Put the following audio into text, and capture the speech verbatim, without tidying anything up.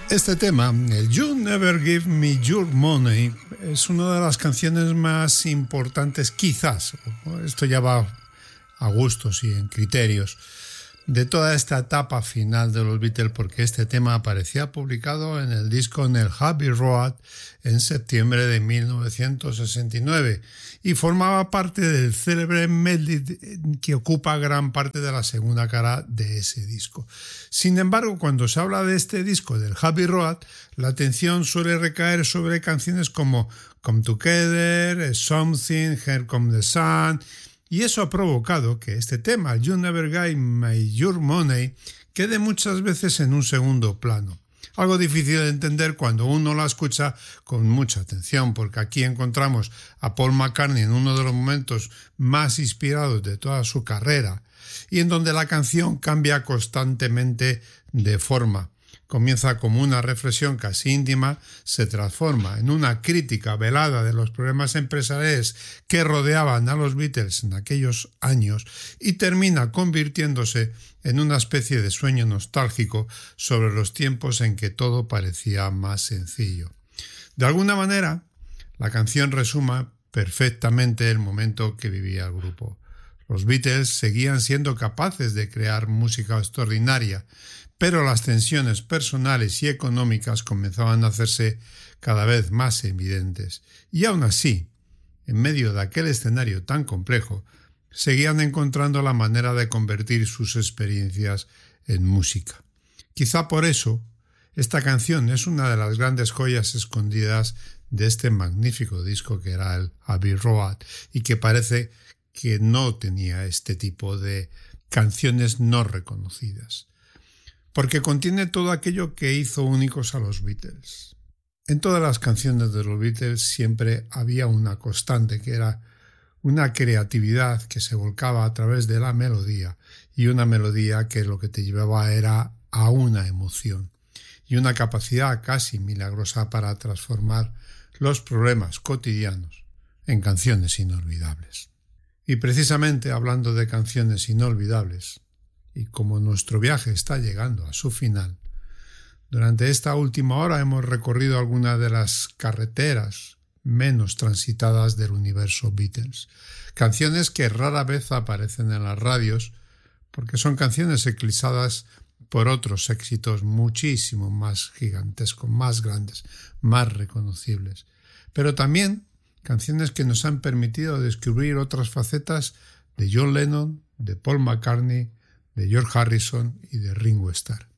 Este tema, el You Never Give Me Your Money, es una de las canciones más importantes, quizás, esto ya va a gustos y en criterios, de toda esta etapa final de los Beatles, porque este tema aparecía publicado en el disco en el Abbey Road en septiembre de mil novecientos sesenta y nueve y formaba parte del célebre medley que ocupa gran parte de la segunda cara de ese disco. Sin embargo, cuando se habla de este disco del Abbey Road, la atención suele recaer sobre canciones como Come Together, Something, Here Comes the Sun. Y eso ha provocado que este tema, You Never Give Me Your Money, quede muchas veces en un segundo plano. Algo difícil de entender cuando uno la escucha con mucha atención, porque aquí encontramos a Paul McCartney en uno de los momentos más inspirados de toda su carrera y en donde la canción cambia constantemente de forma. Comienza como una reflexión casi íntima, se transforma en una crítica velada de los problemas empresariales que rodeaban a los Beatles en aquellos años y termina convirtiéndose en una especie de sueño nostálgico sobre los tiempos en que todo parecía más sencillo. De alguna manera, la canción resuma perfectamente el momento que vivía el grupo. Los Beatles seguían siendo capaces de crear música extraordinaria, pero las tensiones personales y económicas comenzaban a hacerse cada vez más evidentes. Y aún así, en medio de aquel escenario tan complejo, seguían encontrando la manera de convertir sus experiencias en música. Quizá por eso, esta canción es una de las grandes joyas escondidas de este magnífico disco que era el Abbey Road y que parece que no tenía este tipo de canciones no reconocidas. Porque contiene todo aquello que hizo únicos a los Beatles. En todas las canciones de los Beatles siempre había una constante que era una creatividad que se volcaba a través de la melodía y una melodía que lo que te llevaba era a una emoción y una capacidad casi milagrosa para transformar los problemas cotidianos en canciones inolvidables. Y precisamente hablando de canciones inolvidables, y como nuestro viaje está llegando a su final, durante esta última hora hemos recorrido algunas de las carreteras menos transitadas del universo Beatles. Canciones que rara vez aparecen en las radios porque son canciones eclipsadas por otros éxitos muchísimo más gigantescos, más grandes, más reconocibles. Pero también canciones que nos han permitido descubrir otras facetas de John Lennon, de Paul McCartney, de George Harrison y de Ringo Starr.